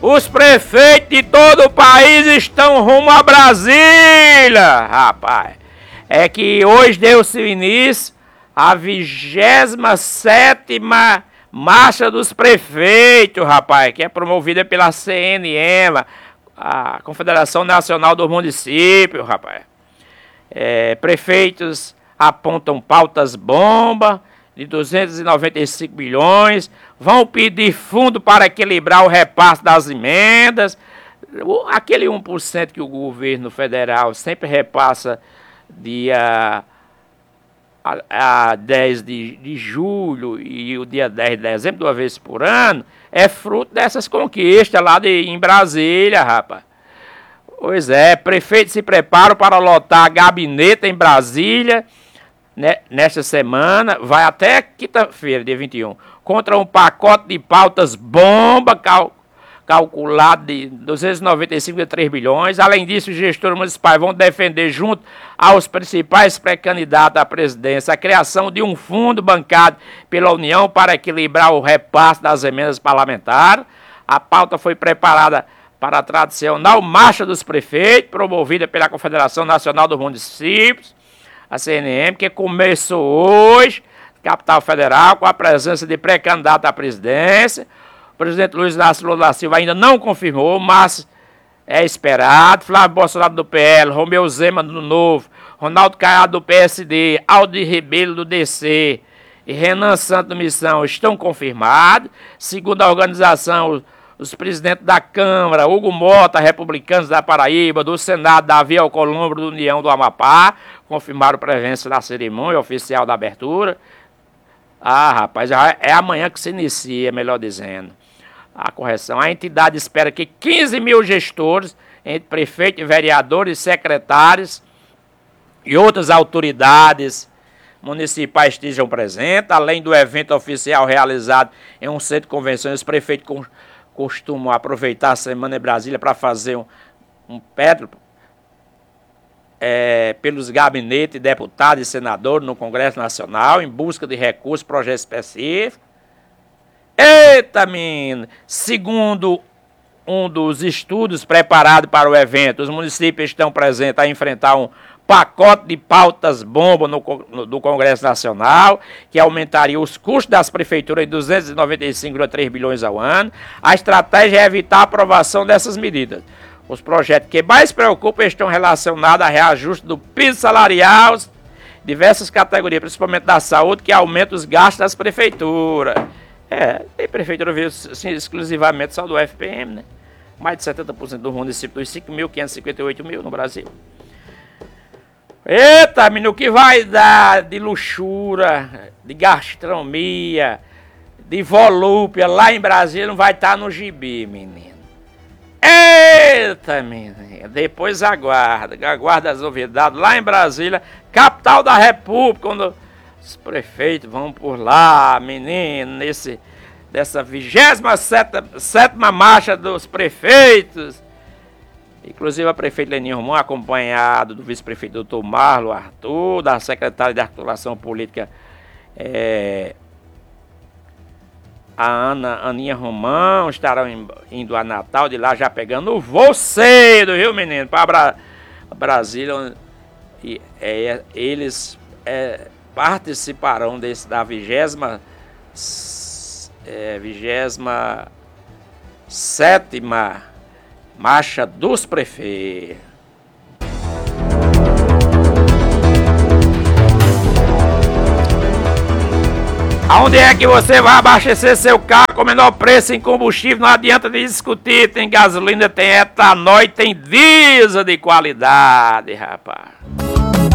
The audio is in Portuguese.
Os prefeitos de todo o país estão rumo a Brasília, rapaz. É que hoje deu-se início a 27ª Marcha dos Prefeitos, rapaz, que é promovida pela CNM, a Confederação Nacional dos Municípios, rapaz. Prefeitos apontam pautas bomba de 295 bilhões, vão pedir fundo para equilibrar o repasse das emendas, aquele 1% que o governo federal sempre repassa dia a 10 de julho e o dia 10 de dezembro, 2 vezes por ano, é fruto dessas conquistas lá em Brasília, rapaz. Pois é, prefeitos se preparam para lotar gabinete em Brasília, né, nesta semana, vai até quinta-feira, dia 21, contra um pacote de pautas bomba calculado de 295,3 bilhões. Além disso, os gestores municipais vão defender, junto aos principais pré-candidatos à presidência, a criação de um fundo bancado pela União para equilibrar o repasse das emendas parlamentares. A pauta foi preparada para a tradicional Marcha dos Prefeitos, promovida pela Confederação Nacional dos Municípios, a CNM, que começou hoje, capital federal, com a presença de pré-candidato à presidência. O presidente Luiz Inácio Lula da Silva ainda não confirmou, mas é esperado. Flávio Bolsonaro do PL, Romeu Zema do Novo, Ronaldo Caiado do PSD, Aldir Ribeiro do DC e Renan Santos do Missão estão confirmados. Segundo a organização, os presidentes da Câmara, Hugo Mota, republicanos da Paraíba, do Senado, Davi Alcolumbre, do União do Amapá, confirmaram presença na cerimônia oficial da abertura. Ah, rapaz, é amanhã que se inicia, melhor dizendo, a correção. A entidade espera que 15 mil gestores, entre prefeitos, vereadores, secretários e outras autoridades municipais estejam presentes. Além do evento oficial realizado em um centro de convenções, os prefeitos costumam aproveitar a semana em Brasília para fazer um pedro pelos gabinetes de deputados e senadores no Congresso Nacional em busca de recursos, projetos específicos. Eita, menino! Segundo um dos estudos preparados para o evento, os municípios estão presentes a enfrentar um pacote de pautas bomba do Congresso Nacional, que aumentaria os custos das prefeituras em 295,3 bilhões ao ano. A estratégia é evitar a aprovação dessas medidas. Os projetos que mais preocupam estão relacionados a reajuste do piso salarial, diversas categorias, principalmente da saúde, que aumenta os gastos das prefeituras. Tem prefeitura vive assim, exclusivamente só do FPM, né? Mais de 70% do município, dos 5.558 mil no Brasil. Eita, menino, o que vai dar de luxúria, de gastronomia, de volúpia lá em Brasília não vai estar no gibi, menino. Eita, menino, depois aguarda as novidades lá em Brasília, capital da República, quando os prefeitos vão por lá, menino, dessa 27ª Marcha dos Prefeitos. Inclusive a prefeita Leninha Romão, acompanhado do vice-prefeito doutor Marlo Arthur, da secretária de Articulação Política, a Aninha Romão, estarão indo a Natal, de lá já pegando o voo cedo, viu, menino, para Brasília, e eles participarão da 27ª Marcha dos Prefeitos. Aonde é que você vai abastecer seu carro com menor preço em combustível? Não adianta de discutir, tem gasolina, tem etanol e tem diesel de qualidade, rapaz.